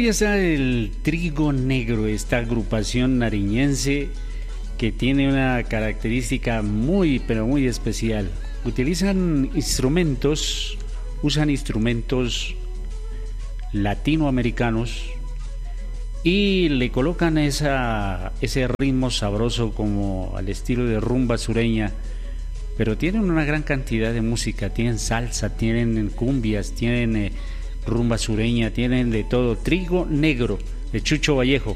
ya está el Trigo Negro, esta agrupación nariñense que tiene una característica muy, pero muy especial. Usan instrumentos latinoamericanos y le colocan ese ritmo sabroso como al estilo de rumba sureña, pero tienen una gran cantidad de música, tienen salsa, tienen cumbias, tienen rumba sureña, tienen de todo. Trigo Negro, de Chucho Vallejo.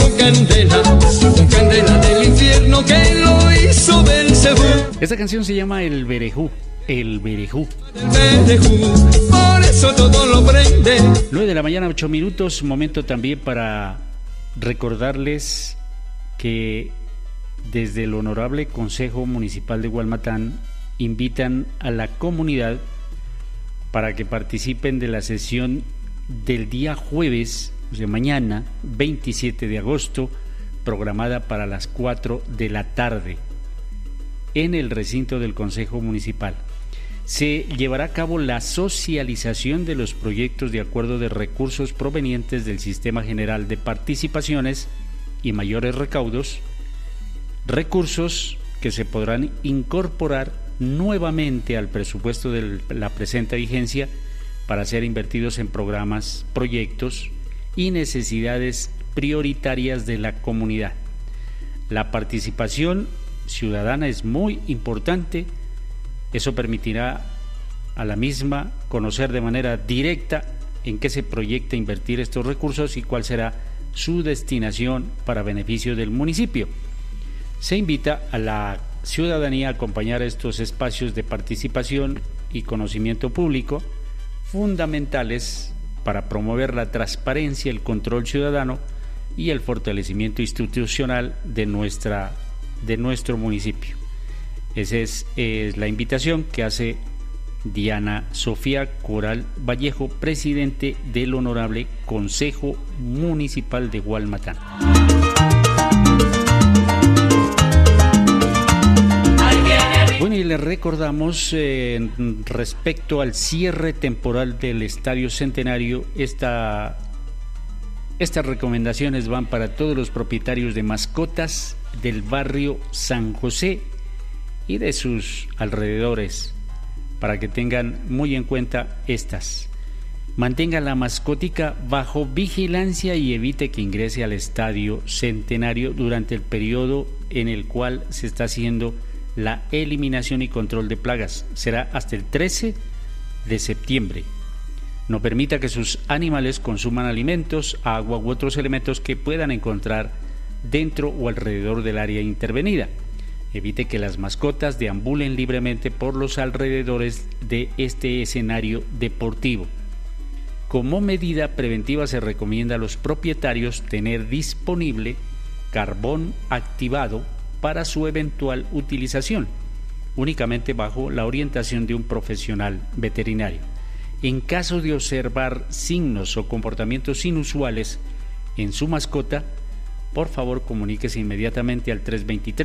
Esta canción se llama El Berejú. El Berejú. Por eso todo lo prende. 9 de la mañana, 8 minutos. Momento también para recordarles que desde el Honorable Consejo Municipal de Gualmatán invitan a la comunidad para que participen de la sesión del día jueves, o sea, mañana, 27 de agosto, programada para las 4 de la tarde, en el recinto del Consejo Municipal. Se llevará a cabo la socialización de los proyectos de acuerdo de recursos provenientes del Sistema General de Participaciones y mayores recaudos, recursos que se podrán incorporar nuevamente al presupuesto de la presente vigencia para ser invertidos en programas, proyectos y necesidades prioritarias de la comunidad. La participación ciudadana es muy importante. Eso permitirá a la misma conocer de manera directa en qué se proyecta invertir estos recursos y cuál será su destinación para beneficio del municipio. Se invita a la ciudadanía a acompañar estos espacios de participación y conocimiento público fundamentales para promover la transparencia, el control ciudadano y el fortalecimiento institucional de nuestro municipio. Esa es la invitación que hace Diana Sofía Coral Vallejo, presidente del Honorable Consejo Municipal de Gualmatán. Bueno, y les recordamos respecto al cierre temporal del Estadio Centenario, estas recomendaciones van para todos los propietarios de mascotas del barrio San José y de sus alrededores, para que tengan muy en cuenta estas. Mantenga la mascótica bajo vigilancia y evite que ingrese al Estadio Centenario durante el periodo en el cual se está haciendo la eliminación y control de plagas. Será hasta el 13 de septiembre. No permita que sus animales consuman alimentos, agua u otros elementos que puedan encontrar dentro o alrededor del área intervenida. Evite que las mascotas deambulen libremente por los alrededores de este escenario deportivo. Como medida preventiva se recomienda a los propietarios tener disponible carbón activado para su eventual utilización, únicamente bajo la orientación de un profesional veterinario. En caso de observar signos o comportamientos inusuales en su mascota, por favor comuníquese inmediatamente al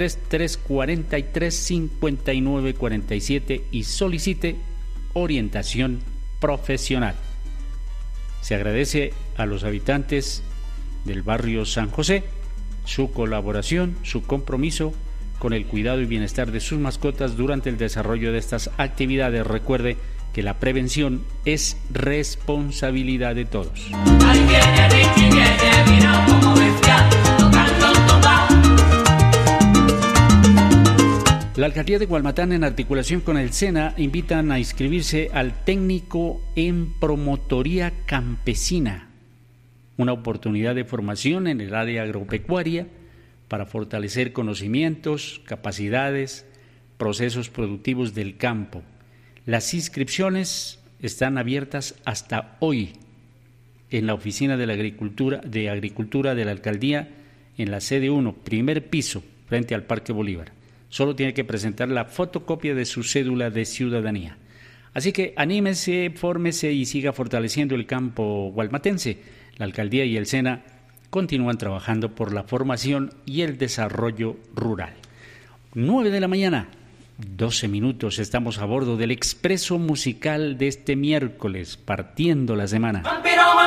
323-343-5947 y solicite orientación profesional. Se agradece a los habitantes del barrio San José su colaboración, su compromiso con el cuidado y bienestar de sus mascotas durante el desarrollo de estas actividades. Recuerde que la prevención es responsabilidad de todos. La Alcaldía de Gualmatán, en articulación con el SENA, invitan a inscribirse al técnico en promotoría campesina, una oportunidad de formación en el área agropecuaria para fortalecer conocimientos, capacidades, procesos productivos del campo. Las inscripciones están abiertas hasta hoy en la oficina de la agricultura de la Alcaldía, en la sede 1, primer piso, frente al Parque Bolívar. Solo tiene que presentar la fotocopia de su cédula de ciudadanía. Así que anímese, fórmese y siga fortaleciendo el campo gualmatense. La Alcaldía y el SENA continúan trabajando por la formación y el desarrollo rural. 9 de la mañana, 12 minutos, estamos a bordo del expreso musical de este miércoles, partiendo la semana.